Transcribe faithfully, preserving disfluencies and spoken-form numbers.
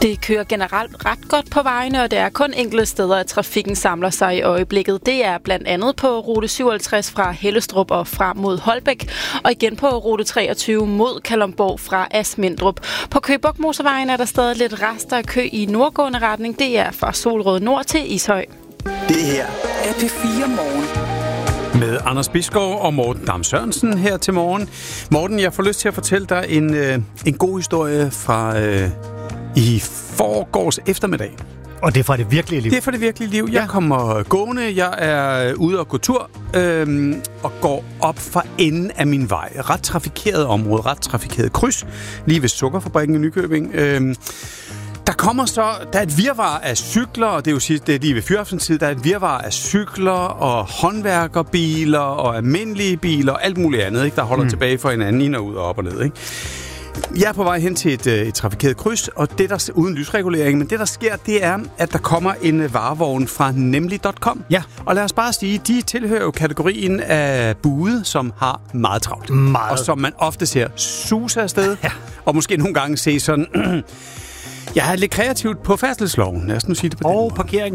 Det kører generelt ret godt på vejene, og det er kun enkelte steder, at trafikken samler sig i øjeblikket. Det er blandt andet på rute syvoghalvtreds fra Hellestrup og frem mod Holbæk, og igen på rute treogtyve mod Kalundborg fra Asmindrup. På Køge Bugt Motorvejen er der stadig lidt rester af kø i nordgående retning. Det er fra Solrød Nord til Ishøj. Det her er P fire Morgen. Med Anders Bisgaard og Morten Dam Sørensen her til morgen. Morten, jeg får lyst til at fortælle dig en, øh, en god historie fra øh, i forgårs eftermiddag. Og det er fra det virkelige liv? Det er fra det virkelige liv. Jeg ja. kommer gående, jeg er ude og gå tur, øh, og går op for enden af min vej. Ret trafikeret område, ret trafikeret kryds, lige ved Sukkerfabrikken i Nykøbing. Øh, Der kommer så, der er et virvar af cykler, og det er jo sidst, det er lige ved fyraftentid, der er et virvar af cykler og håndværkerbiler og almindelige biler og alt muligt andet, ikke, der holder mm. tilbage for hinanden, ind og ud og op og ned. Ikke? Jeg er på vej hen til et, et trafikeret kryds, og det der uden lysregulering, men det der sker, det er, at der kommer en varevogn fra nemlig punktum com. Ja. Og lad os bare sige, de tilhører jo kategorien af bude, som har meget travlt. Meget. Og som man ofte ser suse afsted, ja. Og måske nogle gange se sådan... Jeg er lidt kreativt på færdselsloven. Lad os nu sige det på den Og måde. parkering